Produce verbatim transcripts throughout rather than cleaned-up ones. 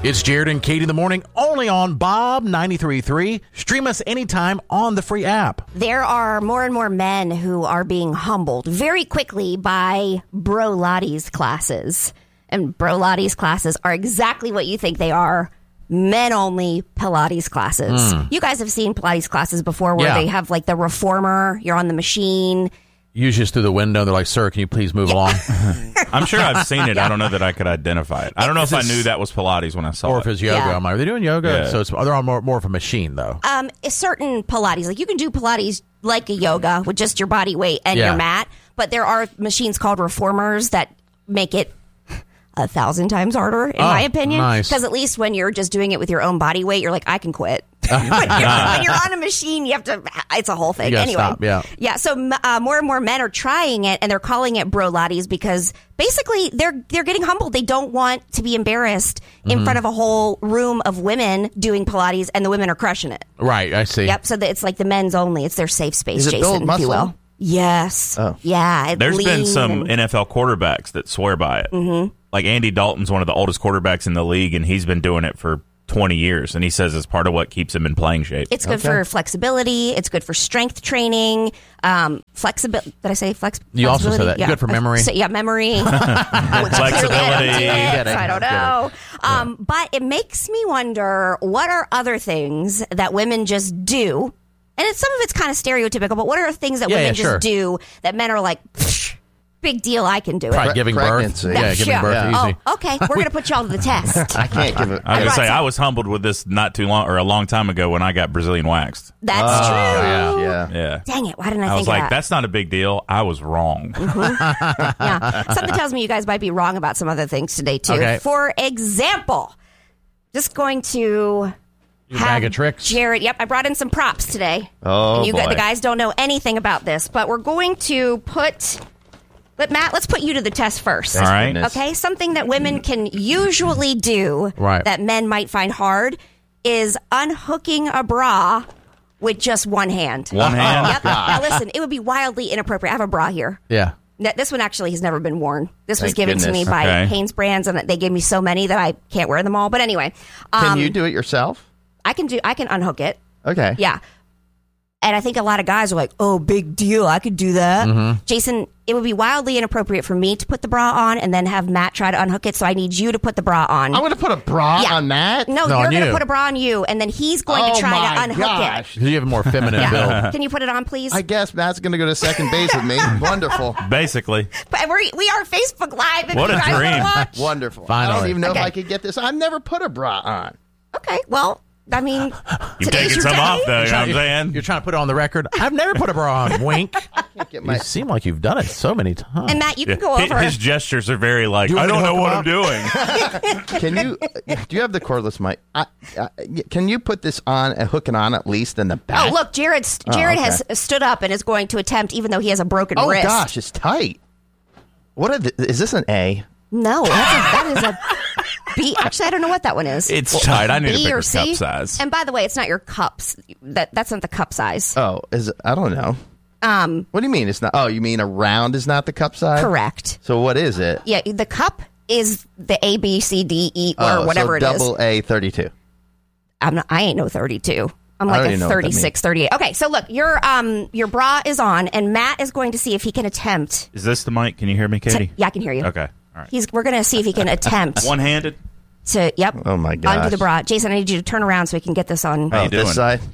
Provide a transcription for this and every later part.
It's Jared and Katie in the morning, only on Bob ninety-three point three. Stream us anytime on the free app. There are more and more men who are being humbled very quickly by Bro Lattes classes. And Bro Lattes classes are exactly what you think they are. Men-only Pilates classes. Mm. You guys have seen Pilates classes before where yeah. they have like the reformer, you're on the machine. Usually just through the window, they're like, sir, can you please move yeah. along? I'm sure I've seen it. Yeah. I don't know that I could identify it. I don't know if I knew that was Pilates when I saw or it. Or if it's yoga. Yeah. I'm like, are they doing yoga? Yeah. So it's, they're on more, more of a machine, though. Um, a certain Pilates, like you can do Pilates like a yoga with just your body weight and yeah. your mat, but there are machines called reformers that make it a thousand times harder, in oh, my opinion. Nice. Because at least when you're just doing it with your own body weight, you're like, I can quit. when, you're, when you're on a machine, you have to, it's a whole thing. You gotta anyway, stop, yeah. Yeah, so uh, more and more men are trying it, and they're calling it Bro Lattes because basically they're they're getting humbled. They don't want to be embarrassed in mm-hmm. front of a whole room of women doing Pilates, and the women are crushing it. Right, I see. Yep, so that it's like the men's only. It's their safe space, Is it Jason, build if muscle? you will. Yes. Oh. Yeah. it There's been lean some and- N F L quarterbacks that swear by it. Mm-hmm. Like Andy Dalton's one of the oldest quarterbacks in the league, and he's been doing it for twenty years, and he says it's part of what keeps him in playing shape. It's good Okay. for flexibility. It's good for strength training. Um, flexibility. Did I say flex? You also said flexibility? that. Good for memory. So, yeah, memory. Which Flexibility. clearly I don't do it, Get it. so I don't Get it. know. Um, but it makes me wonder, what are other things that women just do? And it's, some of it's kind of stereotypical, but what are things that Yeah, women yeah, just sure. do that men are like, Psh, big deal, I can do it. Probably Pre- giving birth. pregnancy. Yeah, giving Sure. birth Yeah. easy. Oh, okay. We're going to put y'all to the test. I can't give it. I was gonna brought say some- I was humbled with this not too long or a long time ago when I got Brazilian waxed. That's Oh, true. yeah. Yeah. Yeah. Dang it. Why didn't I, I think was of like, that? that's not a big deal. I was wrong. Yeah. Something tells me you guys might be wrong about some other things today, too. Okay. For example, just going to Your have bag of tricks. Jared. Yep, I brought in some props today. Oh, and you got, boy. the guys don't know anything about this, but we're going to put. But Matt, let's put you to the test first. All right. goodness. Okay, something that women can usually do Right. that men might find hard is unhooking a bra with just one hand. One hand? Yep. Now listen, it would be wildly inappropriate. I have a bra here. Yeah. N- This one actually has never been worn. This was Thank given to goodness. me by Okay. Hanes Brands, and they gave me so many that I can't wear them all. But anyway, um, Can you do it yourself? I can do. I can unhook it. Okay. Yeah. And I think a lot of guys are like, "Oh, big deal! I could do that." Mm-hmm. Jason, it would be wildly inappropriate for me to put the bra on and then have Matt try to unhook it. So I need you to put the bra on. I'm going to put a bra Yeah. on that? no, No, you're on going to you. put a bra on you, and then he's going oh to try my to unhook gosh. Because you have a more feminine it. build. Yeah. Can you put it on, please? I guess Matt's going to go to second base with me. Wonderful. Basically. But we're, we are Facebook Live. If What you a guys wanna dream. watch. Wonderful. I Finally. don't even know Okay. if I could get this. I've never put a bra on. Okay. Well, I mean, You've today's taken your some day. off, though. You know what I'm You're, saying? you're trying to put it on the record. I've never put a bra on. Wink. Can't get my. You seem like you've done it so many times. And Matt, you can Yeah. go Hi- over. His gestures are very like, Do you I want me don't to know hook what I'm him doing. Can you? Do you have the cordless mic? I, I, can you put this on and hook it on at least in the back? Oh, look, Jared. Jared okay. has stood up and is going to attempt, even though he has a broken Oh wrist. gosh, it's tight. What are the, is this an A? No, that's a, that is a B. Actually, I don't know what that one is. It's tight. I need a B bigger or C? cup size. And by the way, it's not your cups. That that's not the cup size. Oh, is it, I don't know. Um, What do you mean it's not? Oh, you mean a round is not the cup size? correct. So what is it? Yeah, the cup is the A, B, C, D, E, or Oh, whatever so it is. double A thirty-two. I'm not, I ain't no thirty-two. I'm I like already a know what that thirty-six, thirty-eight. Okay, so look, your um your bra is on, and Matt is going to see if he can attempt. Is this the mic? Can you hear me, Katie? To, yeah, I can hear you. Okay. All right. He's. We're going to see if he can attempt One-handed? to. Yep. Oh, my gosh. Undo the bra, Jason. I need you to turn around so we can get this on. How you Oh, this doing? side.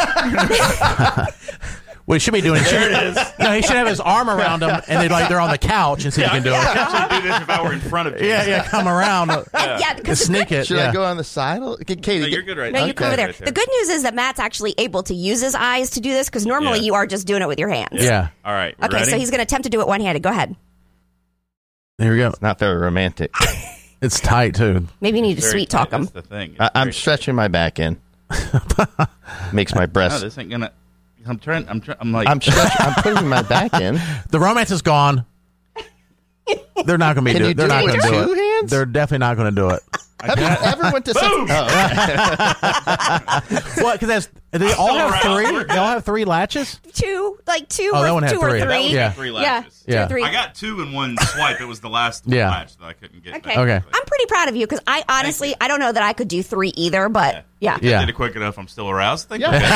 Yep. What he should be doing is, no, he should have his arm around him, and they like they're on the couch, and see if he can do it. actually do this if I were in front of you. Yeah, yeah, come around, uh, yeah, because sneak it. Should yeah. I go on the side? Okay, Katie, No, you're get- good right No, now. you come over there. Right The good news is that Matt's actually able to use his eyes to do this because normally Yeah. you are just doing it with your hands. Yeah, All right. Okay, ready? so he's going to attempt to do it one-handed. Go ahead. there we go. Not very romantic. It's tight too. Maybe you need to Very sweet tight. talk him. That's the thing. I, It's I'm very- stretching my back in. Makes my No, breast. this ain't gonna. I'm trying. I'm. Trying, I'm like. I'm stretching. I'm putting my back in. The romance is gone. They're not going to be. Can Do- you they're do not it going with to do two it. hands? They're definitely not going to do it. Have you ever went to? Boom! Oh, okay. What? Because they all have three. They all have three latches. Two, like two, Oh, or that one had two three. or That three. Yeah. Three Yeah. latches. Yeah. three. I got two in one swipe. It was the last Yeah. match that I couldn't get. Okay. back. Okay. I'm pretty proud of you because I honestly, you. I don't know that I could do three either, but yeah. Yeah. I did it quick enough. I'm still aroused. Thank Yeah.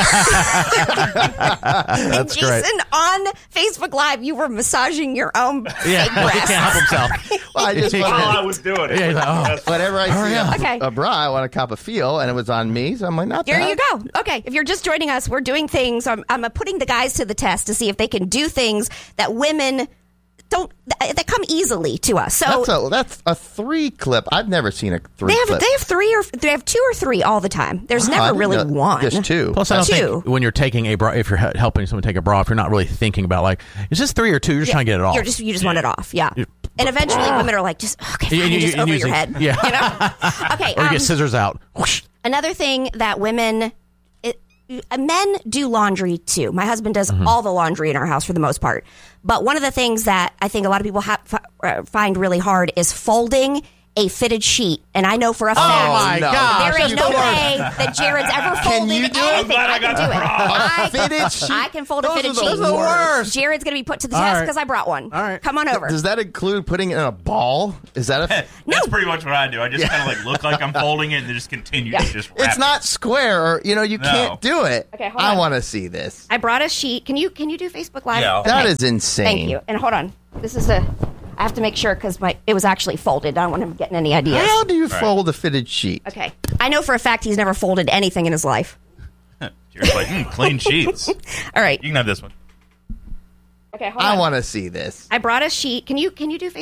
And That's Jason, great. on Facebook Live, you were massaging your own Yeah, fake he breasts. can't help himself. Well, I just you. While I wanted, was doing it. Yeah, he's like, oh. whenever I see a, Okay. a bra, I want a cup of feel, and it was on me, so I'm like, not There bad. you go. Okay, if you're just joining us, we're doing things. I'm, I'm putting the guys to the test to see if they can do things that women don't that come easily to us. So That's a that's a three clip. I've never seen a three they have clip. they have three or they have two or three all the time. There's Wow, I never didn't really know- one. Just two. Plus, I don't Two. think when you're taking a bra, if you're he- helping someone take a bra, if you're not really thinking about like, is this three or two? You're just trying to get it off. You're just you just want it off, yeah. And eventually, women are like, just okay, fine, You- you- just you over use your it. head. Yeah. You know? Okay. or you um, get scissors out. Whoosh. Another thing that women, it, men do laundry too. My husband does Mm-hmm. all the laundry in our house for the most part. But one of the things that I think a lot of people ha- f- uh, find really hard is folding a fitted sheet. And I know for a fact Oh my no. gosh. there is that's no the worst. way that Jared's ever folded you do it? anything. I'm glad I I can got do the it. I, fitted sheet. I can fold a Those fitted are the sheet. Those are the worst. Jared's going to be put to the All test right. because I brought one. All right. Come on over. Does that include putting it in a ball? Is that a? That's pretty much what I do. I just kind of like look like I'm folding it and then just continue Yeah. to just wrap It's it. not square. Or, you know, you No. can't do it. Okay, hold I on. want to see this. I brought a sheet. Can you can you do Facebook Live? Yeah. That Okay. is insane. Thank you. And hold on. This is a. I have to make sure because my it was actually folded. I don't want him getting any ideas. How do you fold a fitted sheet? Okay. I know for a fact he's never folded anything in his life. Jared's like, mm, clean sheets. All right. You can have this one. Okay. Hold I on. want to see this. I brought a sheet. Can you can you do Facebook?